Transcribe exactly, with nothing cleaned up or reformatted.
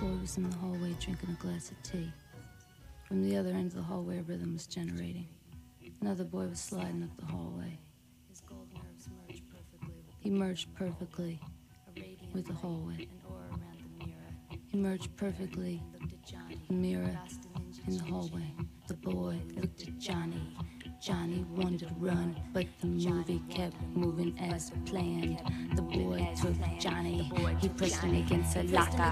boy was in the hallway drinking a glass of tea. From the other end of the hallway, a rhythm was generating. Another boy was sliding up the hallway. He merged perfectly with the hallway. He merged perfectly, the mirror in the hallway. The boy looked at Johnny. Johnny wanted to run, but the movie kept moving as planned. The boy took Johnny, he pressed him against a locker.